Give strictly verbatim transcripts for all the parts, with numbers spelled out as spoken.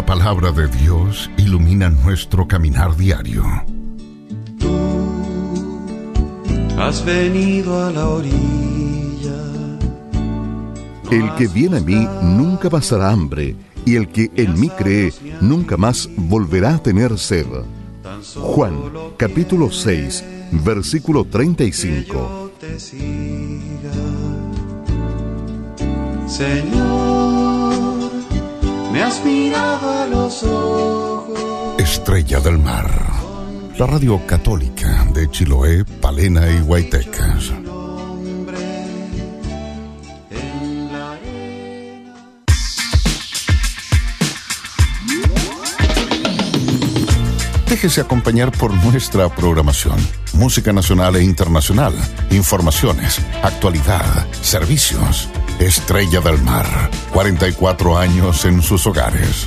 La palabra de Dios ilumina nuestro caminar diario. Has venido a la orilla. El que viene a mí nunca pasará hambre, y el que en mí cree nunca más volverá a tener sed. Juan, capítulo seis, versículo treinta y cinco. Señor, me has mirado a los ojos. Estrella del Mar, la radio católica de Chiloé, Palena y Huaytecas. Déjese acompañar por nuestra programación. Música nacional e internacional, informaciones, actualidad, servicios. Estrella del Mar, cuarenta y cuatro años en sus hogares.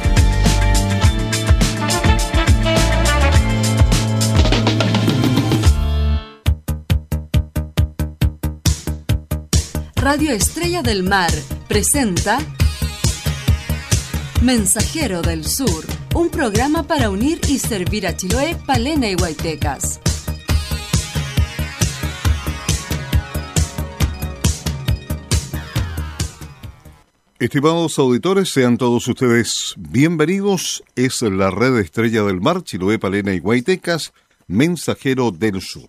Radio Estrella del Mar presenta Mensajero del Sur, un programa para unir y servir a Chiloé, Palena y Huaytecas. Estimados auditores, sean todos ustedes bienvenidos. Es la red Estrella del Mar, Chiloé, Palena y Huaytecas, Mensajero del Sur.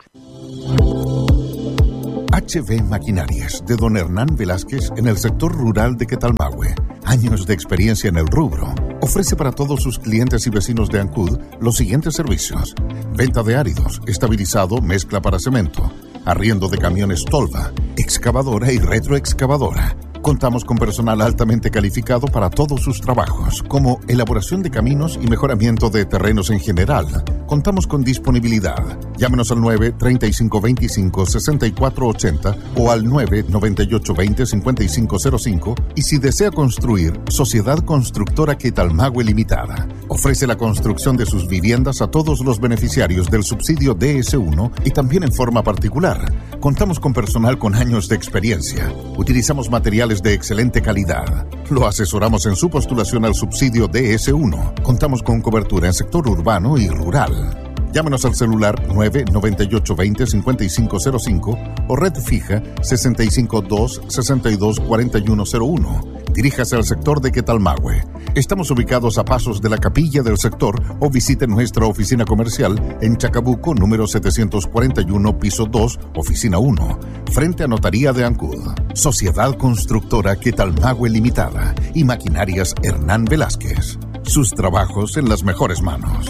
H B Maquinarias, de don Hernán Velázquez, en el sector rural de Quetalmahue. Años de experiencia en el rubro. Ofrece para todos sus clientes y vecinos de Ancud los siguientes servicios: venta de áridos, estabilizado, mezcla para cemento, arriendo de camiones tolva, excavadora y retroexcavadora. Contamos con personal altamente calificado para todos sus trabajos, como elaboración de caminos y mejoramiento de terrenos en general. Contamos con disponibilidad. Llámenos al nueve, treinta y cinco veinticinco, sesenta y cuatro ochenta o al nueve, noventa y ocho veinte, cincuenta y cinco cero cinco. Y si desea construir, Sociedad Constructora Quetalmahue Limitada. Ofrece la construcción de sus viviendas a todos los beneficiarios del subsidio D S uno y también en forma particular. Contamos con personal con años de experiencia. Utilizamos materiales de excelente calidad. Lo asesoramos en su postulación al subsidio D S uno. Contamos con cobertura en sector urbano y rural. Llámenos al celular nueve, noventa y ocho veinte, cincuenta y cinco cero cinco o red fija sesenta y cinco dos, sesenta y dos, cuarenta y uno cero uno. Diríjase al sector de Quetalmahue. Estamos ubicados a pasos de la capilla del sector o visite nuestra oficina comercial en Chacabuco, número setecientos cuarenta y uno, piso dos, oficina uno, frente a Notaría de Ancud. Sociedad Constructora Quetalmahue Limitada y Maquinarias Hernán Velázquez. Sus trabajos en las mejores manos.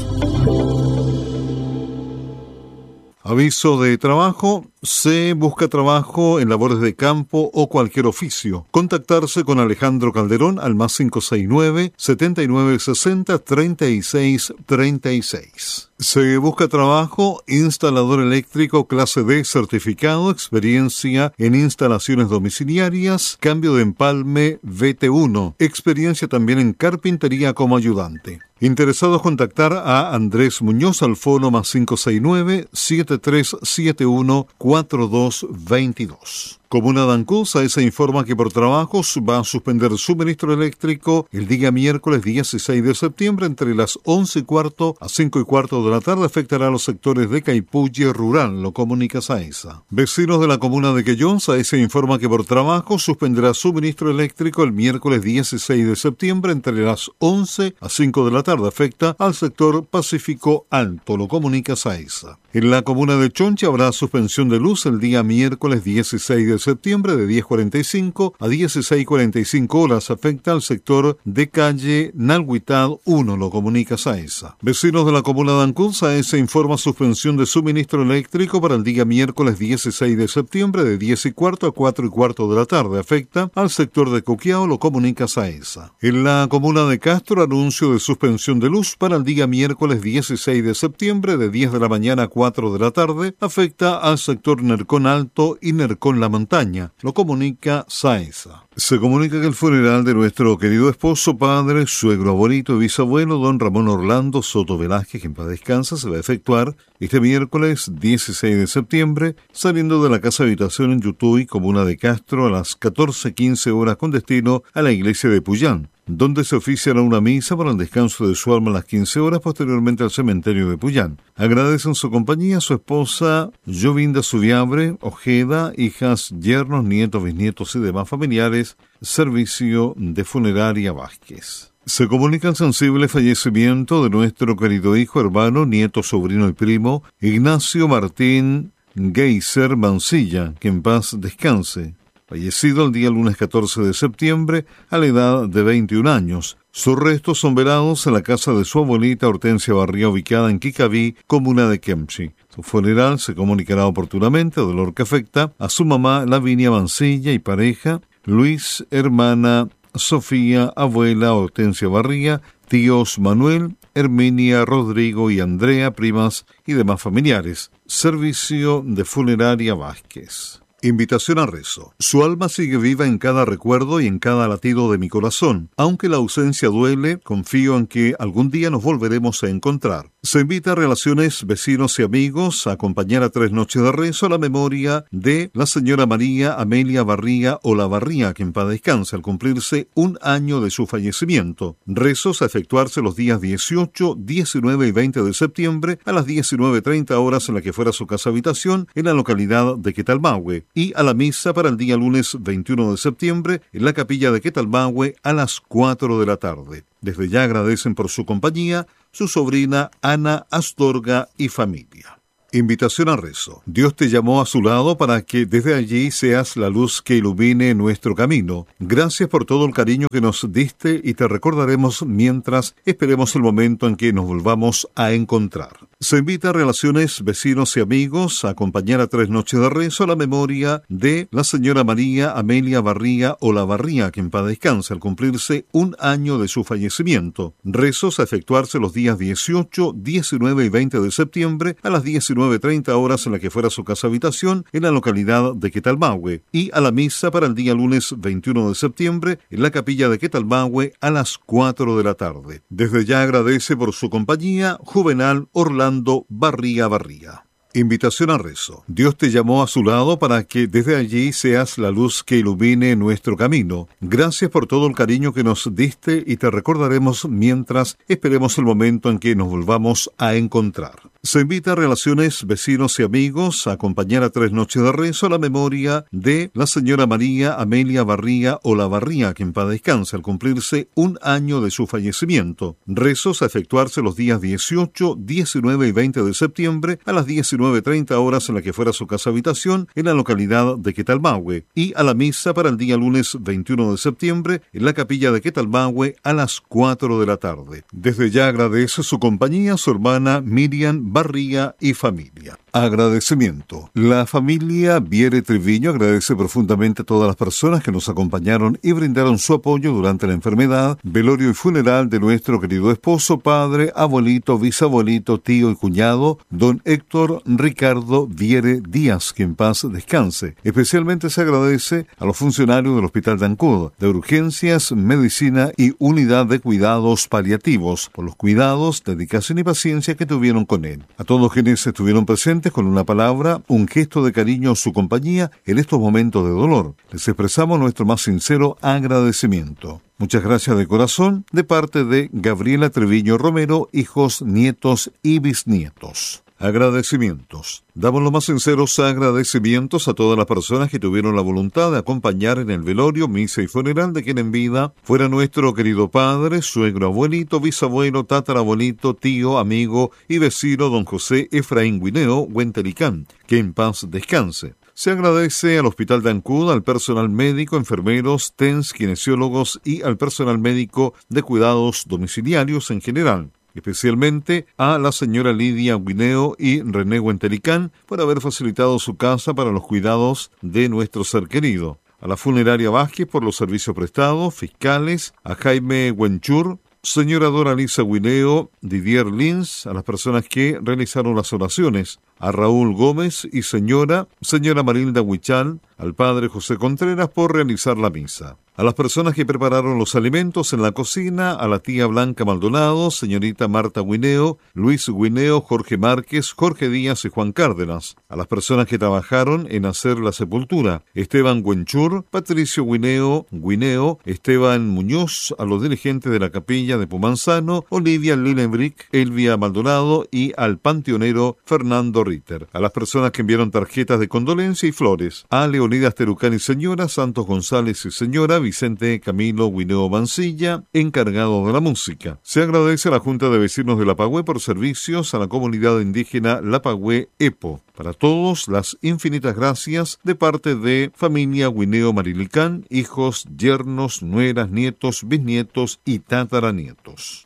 Aviso de trabajo. Se busca trabajo en labores de campo o cualquier oficio. Contactarse con Alejandro Calderón al más cinco seis nueve, setenta y nueve sesenta, treinta y seis treinta y seis. Se busca trabajo, instalador eléctrico clase D certificado, experiencia en instalaciones domiciliarias, cambio de empalme V T uno, experiencia también en carpintería como ayudante. Interesados contactar a Andrés Muñoz al fono más cinco seis nueve, siete tres siete uno, cuatro dos dos dos. Comuna de Ancud se informa que por trabajos va a suspender suministro eléctrico el día miércoles dieciséis de septiembre entre las once y cuarto a cinco y cuarto de la tarde. Afectará a los sectores de Caipulle rural, lo comunica Saesa. Vecinos de la comuna de Quellón, Saesa informa que por trabajo suspenderá suministro eléctrico el miércoles dieciséis de septiembre entre las once a cinco de la tarde. Afecta al sector Pacífico Alto, lo comunica Saesa. En la comuna de Chonchi habrá suspensión de luz el día miércoles dieciséis de septiembre de diez cuarenta y cinco a dieciséis cuarenta y cinco horas. Afecta al sector de calle Nalhuitad uno, lo comunica Saesa. Vecinos de la comuna de Ancud, Saesa informa suspensión de suministro eléctrico para el día miércoles dieciséis de septiembre de diez y cuarto a cuatro y cuarto de la tarde. Afecta al sector de Coquiao, lo comunica Saesa. En la comuna de Castro, anuncio de suspensión de luz para el día miércoles dieciséis de septiembre de diez de la mañana a cuatro de la tarde. Afecta al sector Nercón Alto y Nercón La Montaña, lo comunica Saesa. Se comunica que el funeral de nuestro querido esposo, padre, suegro, abuelito y bisabuelo, don Ramón Orlando Soto Velázquez, que en paz descansa, se va a efectuar este miércoles dieciséis de septiembre, saliendo de la casa habitación en Yutuy, comuna de Castro, a las catorce quince horas con destino a la iglesia de Puyán. donde se oficiará una misa para el descanso de su alma a las quince horas, posteriormente al cementerio de Puyán. Agradecen su compañía su esposa Jovinda Subiabre, Ojeda, hijas, yernos, nietos, bisnietos y demás familiares. Servicio de Funeraria Vázquez. Se comunica el sensible fallecimiento de nuestro querido hijo, hermano, nieto, sobrino y primo, Ignacio Martín Geiser Mancilla, que en paz descanse. Fallecido el día lunes catorce de septiembre a la edad de veintiún años. Sus restos son velados en la casa de su abuelita Hortensia Barría, ubicada en Kikaví, comuna de Kemchi. Su funeral se comunicará oportunamente, dolor que afecta a su mamá Lavinia Mancilla y pareja, Luis, hermana Sofía, abuela Hortensia Barría, tíos Manuel, Herminia, Rodrigo y Andrea, primas y demás familiares. Servicio de Funeraria Vázquez. Invitación a rezo. Su alma sigue viva en cada recuerdo y en cada latido de mi corazón. Aunque la ausencia duele, confío en que algún día nos volveremos a encontrar. Se invita a relaciones, vecinos y amigos a acompañar a tres noches de rezo a la memoria de la señora María Amelia Barría Olavarría, que en paz descanse, al cumplirse un año de su fallecimiento. Rezos a efectuarse los días dieciocho, diecinueve y veinte de septiembre a las diecinueve treinta horas en la que fuera su casa habitación en la localidad de Quetalmahue, y a la misa para el día lunes veintiuno de septiembre en la capilla de Quetalmahue a las cuatro de la tarde. Desde ya agradecen por su compañía su sobrina Ana Astorga y familia. Invitación a rezo. Dios te llamó a su lado para que desde allí seas la luz que ilumine nuestro camino. Gracias por todo el cariño que nos diste y te recordaremos mientras esperemos el momento en que nos volvamos a encontrar. Se invita a relaciones, vecinos y amigos a acompañar a tres noches de rezo a la memoria de la señora María Amelia Barría Olavarría, que en paz descanse, al cumplirse un año de su fallecimiento. Rezos a efectuarse los días dieciocho, diecinueve y veinte de septiembre a las diecinueve treinta horas en la que fuera su casa habitación en la localidad de Quetalmahue, y a la misa para el día lunes veintiuno de septiembre en la capilla de Quetalmahue a las cuatro de la tarde. Desde ya agradece por su compañía Juvenal Orlando Barría Barría. Invitación a rezo. Dios te llamó a su lado para que desde allí seas la luz que ilumine nuestro camino. Gracias por todo el cariño que nos diste y te recordaremos mientras esperemos el momento en que nos volvamos a encontrar. Se invita a relaciones, vecinos y amigos a acompañar a tres noches de rezo a la memoria de la señora María Amelia Barría Olavarría, que en paz descanse, al cumplirse un año de su fallecimiento. Rezos a efectuarse los días dieciocho, diecinueve y veinte de septiembre a las diecinueve treinta horas en la que fuera su casa habitación en la localidad de Quetalmahue, y a la misa para el día lunes veintiuno de septiembre en la capilla de Quetalmahue a las cuatro de la tarde. Desde ya agradece su compañía su hermana Miriam Barría y familia. Agradecimiento. La familia Viere Triviño agradece profundamente a todas las personas que nos acompañaron y brindaron su apoyo durante la enfermedad, velorio y funeral de nuestro querido esposo, padre, abuelito, bisabuelito, tío y cuñado, don Héctor Ricardo Viere Díaz, que en paz descanse. Especialmente se agradece a los funcionarios del Hospital de Ancud, de Urgencias, Medicina y Unidad de Cuidados Paliativos, por los cuidados, dedicación y paciencia que tuvieron con él. A todos quienes estuvieron presentes con una palabra, un gesto de cariño a su compañía en estos momentos de dolor. Les expresamos nuestro más sincero agradecimiento. Muchas gracias de corazón de parte de Gabriela Treviño Romero, hijos, nietos y bisnietos. Agradecimientos. Damos los más sinceros agradecimientos a todas las personas que tuvieron la voluntad de acompañar en el velorio, misa y funeral de quien en vida fuera nuestro querido padre, suegro, abuelito, bisabuelo, tatarabuelito, tío, amigo y vecino don José Efraín Guineo Huentelicán, que en paz descanse. Se agradece al Hospital de Ancud, al personal médico, enfermeros, T E N S, kinesiólogos y al personal médico de cuidados domiciliarios en general. Especialmente a la señora Lidia Guineo y René Huentelicán por haber facilitado su casa para los cuidados de nuestro ser querido. A la funeraria Vázquez por los servicios prestados, fiscales, a Jaime Huenchur, señora Dora Lisa Guineo, Didier Lins, a las personas que realizaron las oraciones, a Raúl Gómez y señora, señora Marilda Huichal, al padre José Contreras por realizar la misa. A las personas que prepararon los alimentos en la cocina, a la tía Blanca Maldonado, señorita Marta Guineo, Luis Guineo, Jorge Márquez, Jorge Díaz y Juan Cárdenas. A las personas que trabajaron en hacer la sepultura, Esteban Huenchur, Patricio Guineo, Guineo, Esteban Muñoz, a los dirigentes de la capilla de Pumanzano, Olivia Lilenbrick, Elvia Maldonado y al panteonero Fernando Ritter. A las personas que enviaron tarjetas de condolencia y flores, a Leonidas Terucán y señora, Santos González y señora, Vicente Camilo Guineo Mancilla, encargado de la música. Se agradece a la Junta de Vecinos de Lapagüe por servicios a la comunidad indígena Lapagüe EPO. Para todos, las infinitas gracias de parte de familia Guineo Marilicán, hijos, yernos, nueras, nietos, bisnietos y tataranietos.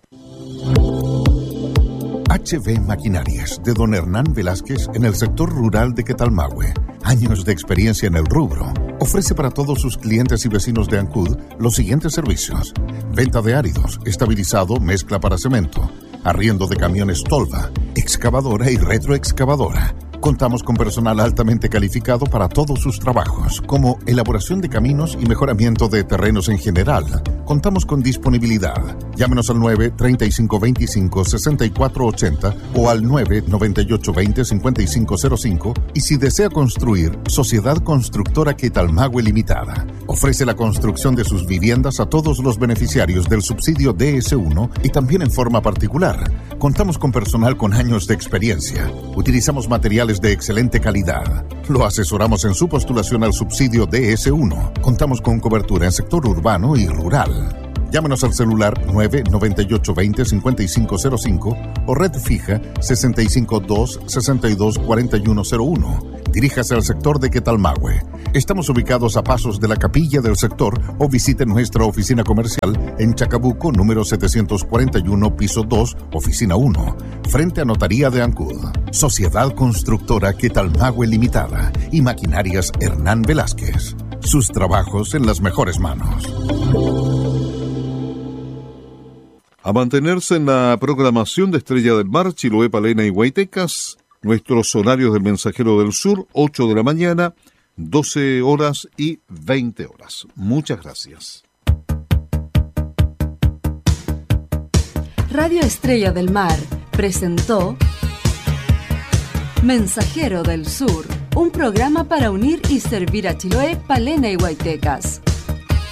H B Maquinarias, de don Hernán Velázquez, en el sector rural de Quetalmahue. Años de experiencia en el rubro. Ofrece para todos sus clientes y vecinos de Ancud los siguientes servicios: venta de áridos, estabilizado, mezcla para cemento, arriendo de camiones tolva, excavadora y retroexcavadora. Contamos con personal altamente calificado para todos sus trabajos, como elaboración de caminos y mejoramiento de terrenos en general. Contamos con disponibilidad. Llámenos al nueve, treinta y cinco veinticinco, sesenta y cuatro ochenta o al nueve, noventa y ocho veinte, cincuenta y cinco cero cinco, y si desea construir, Sociedad Constructora Quetalmahue Limitada. Ofrece la construcción de sus viviendas a todos los beneficiarios del subsidio D S uno y también en forma particular. Contamos con personal con años de experiencia. Utilizamos materiales de excelente calidad. Lo asesoramos en su postulación al subsidio D S uno. Contamos con cobertura en sector urbano y rural. Llámenos al celular nueve, noventa y ocho veinte, cincuenta y cinco cero cinco o red fija sesenta y cinco dos, sesenta y dos, cuarenta y uno cero uno. Diríjase al sector de Quetalmahue. Estamos ubicados a pasos de la capilla del sector o visite nuestra oficina comercial en Chacabuco, número setecientos cuarenta y uno, piso dos, oficina uno, frente a Notaría de Ancud. Sociedad Constructora Quetalmahue Limitada y Maquinarias Hernán Velázquez. Sus trabajos en las mejores manos. A mantenerse en la programación de Estrella del Mar, Chiloé, Palena y Huaytecas. Nuestros horarios del Mensajero del Sur, ocho de la mañana, doce horas y veinte horas. Muchas gracias. Radio Estrella del Mar presentó Mensajero del Sur, un programa para unir y servir a Chiloé, Palena y Huaytecas.